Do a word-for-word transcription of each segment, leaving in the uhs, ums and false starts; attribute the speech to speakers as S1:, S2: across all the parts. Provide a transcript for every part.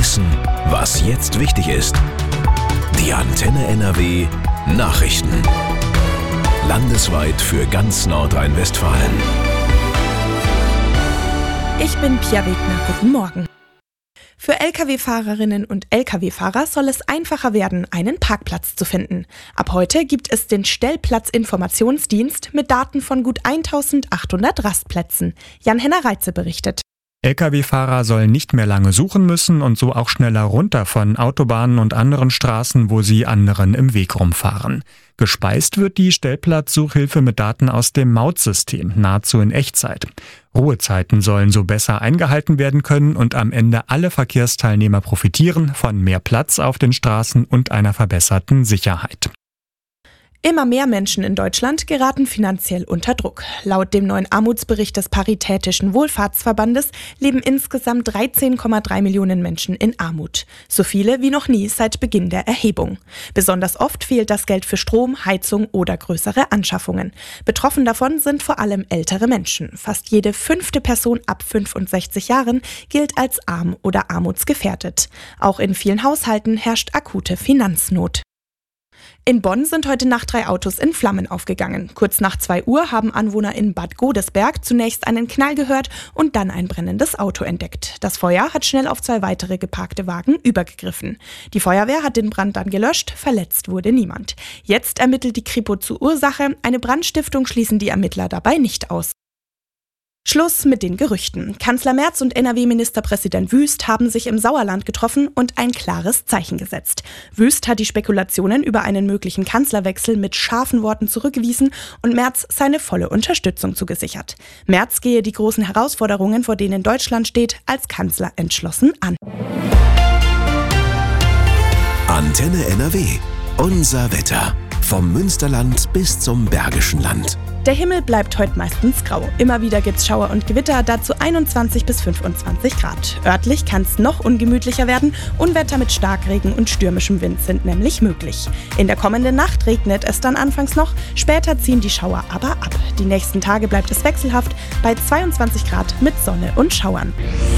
S1: Wissen, was jetzt wichtig ist. Die Antenne N R W Nachrichten. Landesweit für ganz Nordrhein-Westfalen.
S2: Ich bin Pia Wegner. Guten Morgen. Für L K W-Fahrerinnen und L K W-Fahrer soll es einfacher werden, einen Parkplatz zu finden. Ab heute gibt es den Stellplatzinformationsdienst mit Daten von gut eintausendachthundert Rastplätzen. Jan-Henner Reitze berichtet.
S3: L K W-Fahrer sollen nicht mehr lange suchen müssen und so auch schneller runter von Autobahnen und anderen Straßen, wo sie anderen im Weg rumfahren. Gespeist wird die Stellplatzsuchhilfe mit Daten aus dem Mautsystem, nahezu in Echtzeit. Ruhezeiten sollen so besser eingehalten werden können und am Ende alle Verkehrsteilnehmer profitieren von mehr Platz auf den Straßen und einer verbesserten Sicherheit.
S2: Immer mehr Menschen in Deutschland geraten finanziell unter Druck. Laut dem neuen Armutsbericht des Paritätischen Wohlfahrtsverbandes leben insgesamt dreizehn Komma drei Millionen Menschen in Armut. So viele wie noch nie seit Beginn der Erhebung. Besonders oft fehlt das Geld für Strom, Heizung oder größere Anschaffungen. Betroffen davon sind vor allem ältere Menschen. Fast jede fünfte Person ab fünfundsechzig Jahren gilt als arm oder armutsgefährdet. Auch in vielen Haushalten herrscht akute Finanznot. In Bonn sind heute Nacht drei Autos in Flammen aufgegangen. Kurz nach zwei Uhr haben Anwohner in Bad Godesberg zunächst einen Knall gehört und dann ein brennendes Auto entdeckt. Das Feuer hat schnell auf zwei weitere geparkte Wagen übergegriffen. Die Feuerwehr hat den Brand dann gelöscht, verletzt wurde niemand. Jetzt ermittelt die Kripo zur Ursache. Eine Brandstiftung schließen die Ermittler dabei nicht aus. Schluss mit den Gerüchten. Kanzler Merz und N R W-Ministerpräsident Wüst haben sich im Sauerland getroffen und ein klares Zeichen gesetzt. Wüst hat die Spekulationen über einen möglichen Kanzlerwechsel mit scharfen Worten zurückgewiesen und Merz seine volle Unterstützung zugesichert. Merz gehe die großen Herausforderungen, vor denen Deutschland steht, als Kanzler entschlossen an.
S1: Antenne N R W. Unser Wetter. Vom Münsterland bis zum Bergischen Land.
S2: Der Himmel bleibt heute meistens grau. Immer wieder gibt's Schauer und Gewitter, dazu einundzwanzig bis fünfundzwanzig Grad. Örtlich kann es noch ungemütlicher werden. Unwetter mit Starkregen und stürmischem Wind sind nämlich möglich. In der kommenden Nacht regnet es dann anfangs noch, später ziehen die Schauer aber ab. Die nächsten Tage bleibt es wechselhaft bei zweiundzwanzig Grad mit Sonne und Schauern.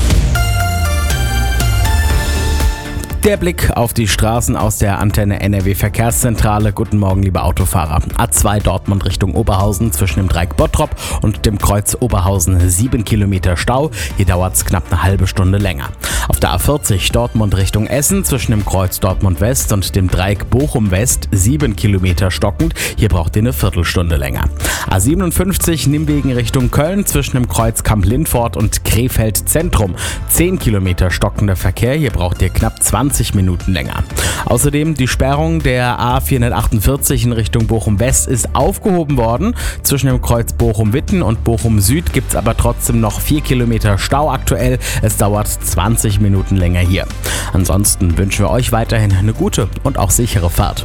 S4: Der Blick auf die Straßen aus der Antenne N R W Verkehrszentrale. Guten Morgen, liebe Autofahrer. A zwei Dortmund Richtung Oberhausen zwischen dem Dreieck Bottrop und dem Kreuz Oberhausen sieben Kilometer Stau. Hier dauert es knapp eine halbe Stunde länger. Auf der A vierzig Dortmund Richtung Essen zwischen dem Kreuz Dortmund West und dem Dreieck Bochum West sieben Kilometer stockend. Hier braucht ihr eine Viertelstunde länger. A siebenundfünfzig Nimwegen Richtung Köln zwischen dem Kreuz Kamp-Lindfort und Krefeld Zentrum. zehn Kilometer stockender Verkehr. Hier braucht ihr knapp zwanzig Minuten länger. Außerdem die Sperrung der A vierhundertachtundvierzig in Richtung Bochum West ist aufgehoben worden. Zwischen dem Kreuz Bochum-Witten und Bochum Süd gibt es aber trotzdem noch vier Kilometer Stau aktuell. Es dauert zwanzig Minuten länger hier. Ansonsten wünschen wir euch weiterhin eine gute und auch sichere Fahrt.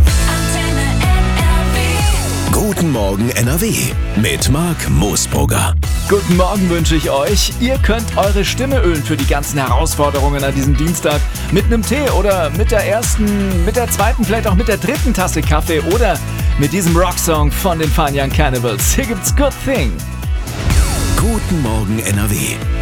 S1: Guten Morgen N R W mit Marc Moosbrugger.
S5: Guten Morgen wünsche ich euch. Ihr könnt eure Stimme ölen für die ganzen Herausforderungen an diesem Dienstag. Mit einem Tee oder mit der ersten, mit der zweiten, vielleicht auch mit der dritten Tasse Kaffee oder mit diesem Rocksong von den Fine Young Cannibals. Hier gibt's Good Thing.
S1: Guten Morgen N R W.